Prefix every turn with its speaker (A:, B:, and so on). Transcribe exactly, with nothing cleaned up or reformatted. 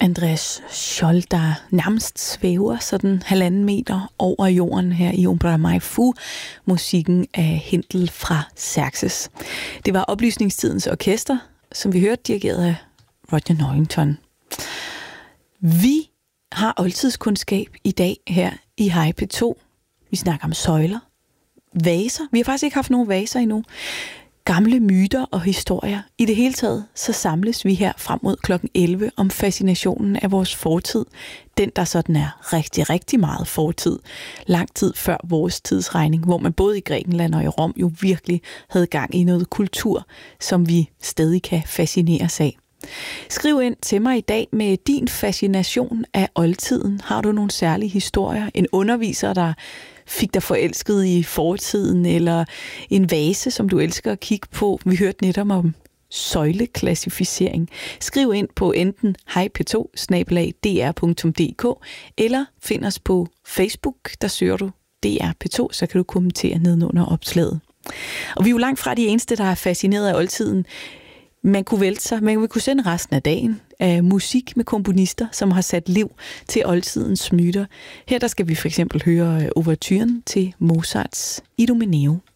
A: Andreas Scholl, der nærmest svæver sådan halvanden meter over jorden her i Ombra Mai Fu, musikken af Händel fra Xerxes. Det var Oplysningstidens Orkester, som vi hørte, dirigeret af Roger Norrington. Vi har oldtidskundskab i dag her i Hej P to. Vi snakker om søjler, vaser. Vi har faktisk ikke haft nogen vaser endnu. Gamle myter og historier. I det hele taget, så samles vi her frem mod klokken elleve om fascinationen af vores fortid. Den, der sådan er rigtig, rigtig meget fortid. Lang tid før vores tidsregning, hvor man både i Grækenland og i Rom jo virkelig havde gang i noget kultur, som vi stadig kan fascineres af. Skriv ind til mig i dag med din fascination af oldtiden. Har du nogle særlige historier? En underviser, der fik dig forelsket i fortiden, eller en vase, som du elsker at kigge på. Vi hørte netop om søjleklassificering. Skriv ind på enten hej p to snabel-a d r punktum d k eller find os på Facebook, der søger du D R P to, så kan du kommentere nedenunder opslaget. Og vi er jo langt fra de eneste, der er fascineret af oldtiden. Man kunne vælte sig, man kunne sende resten af dagen af musik med komponister, som har sat liv til oldtidens myter. Her der skal vi for eksempel høre ouverturen til Mozarts Idomeneo.